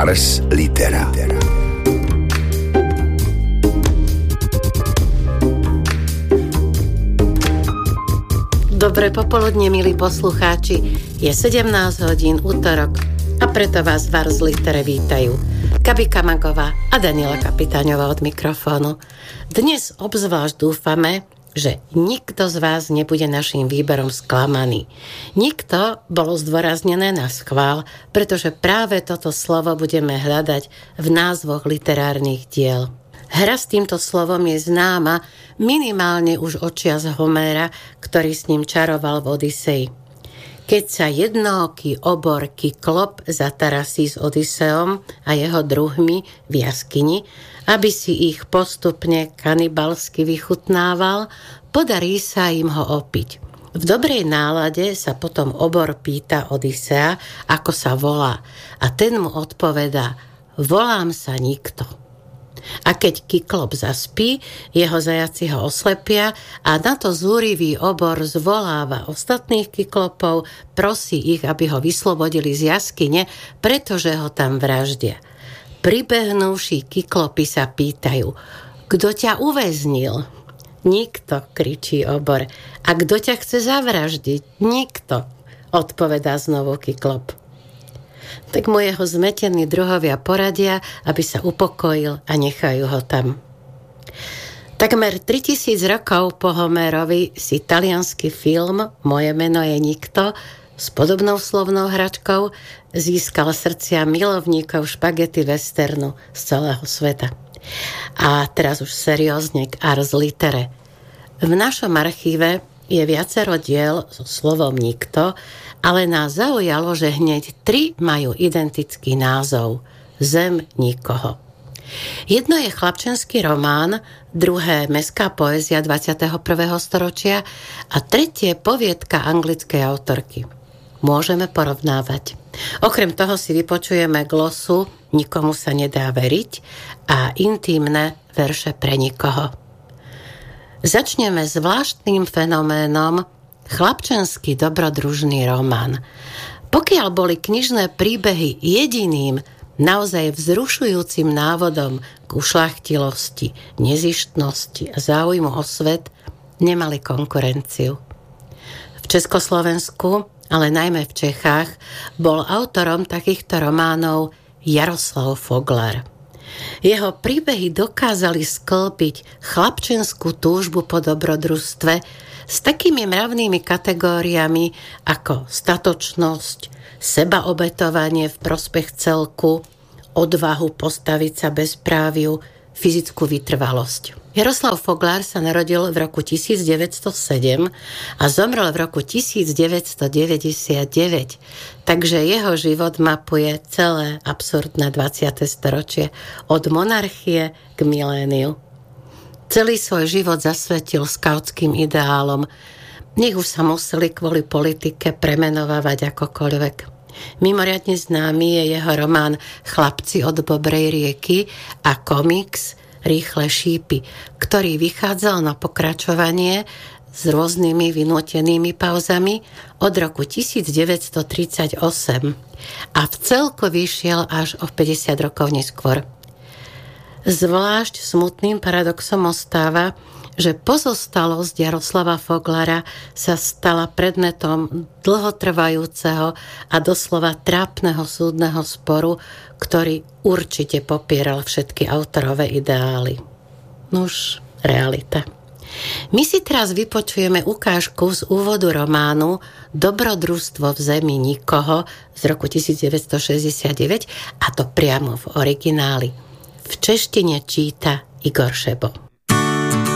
Ars Litera. Dobré popoludne, milí poslucháči. Je 17 hodín, útorok, a preto vás v Ars Litere vítajú Gabi Kamagová a Daniela Kapitáňová od mikrofónu. Dnes obzvlášť dúfame, že nikto z vás nebude naším výberom sklamaný. Nikto, bolo zdôraznené na schvál, pretože práve toto slovo budeme hľadať v názvoch literárnych diel. Hra s týmto slovom je známa minimálne už od čias Homéra, ktorý s ním čaroval v Odysei. Keď sa jednooký obor Kyklop zatarasí s Odyseom a jeho druhmi v jaskyni, aby si ich postupne kanibalsky vychutnával, podarí sa im ho opiť. V dobrej nálade sa potom obor pýta Odysea, ako sa volá, a ten mu odpovedá: volám sa nikto. A keď Kyklop zaspí, jeho zajaci ho oslepia a na to zúrivý obor zvoláva ostatných Kyklopov, prosí ich, aby ho vyslobodili z jaskyne, pretože ho tam vraždia. Pribehnúvši Kyklopy sa pýtajú: kto ťa uväznil? Nikto, kričí obor. A kto ťa chce zavraždiť? Nikto, odpovedá znovu Kyklop. Tak mu jeho zmetení druhovia poradia, aby sa upokojil, a nechajú ho tam. Takmer 3000 rokov po Homérovi si taliansky film Moje meno je nikto s podobnou slovnou hračkou získal srdcia milovníkov špagety westernu z celého sveta. A teraz už seriózne k Ars Litere. V našom archíve je viacero diel so slovom nikto, ale nás zaujalo, že hneď 3 majú identický názov: Zem nikoho. Jedno je chlapčenský román, druhé mestská poézia 21. storočia a tretie poviedka anglickej autorky. Môžeme porovnávať. Okrem toho si vypočujeme glosu Nikomu sa nedá veriť a intímne verše pre nikoho. Začneme zvláštnym fenoménom chlapčenský dobrodružný román. Pokiaľ boli knižné príbehy jediným, naozaj vzrušujúcim návodom k ušľachtilosti, nezištnosti a záujmu o svet, nemali konkurenciu. V Československu, ale najmä v Čechách, bol autorom takýchto románov Jaroslav Foglar. Jeho príbehy dokázali sklbiť chlapčenskú túžbu po dobrodružstve s takými mravnými kategóriami ako statočnosť, sebaobetovanie v prospech celku, odvahu postaviť sa bezpráviu, fyzickú vytrvalosť. Jaroslav Foglar sa narodil v roku 1907 a zomrel v roku 1999, takže jeho život mapuje celé absurdné 20. storočie od monarchie k miléniu. Celý svoj život zasvetil skautským ideálom, nech už sa museli kvôli politike premenovávať akokoľvek. Mimoriadne známy je jeho román Chlapci od Bobrej rieky a komiks Rýchle šípy, ktorý vychádzal na pokračovanie s rôznymi vynútenými pauzami od roku 1938 a v celku vyšiel až o 50 rokov neskôr. Zvlášť smutným paradoxom ostáva, že pozostalosť Jaroslava Foglara sa stala predmetom dlhotrvajúceho a doslova trápneho súdneho sporu, ktorý určite popieral všetky autorové ideály. Nuž, realita. My si teraz vypočujeme ukážku z úvodu románu Dobrodružstvo v zemi nikoho z roku 1969, a to priamo v origináli. V češtine číta Igor Šebo.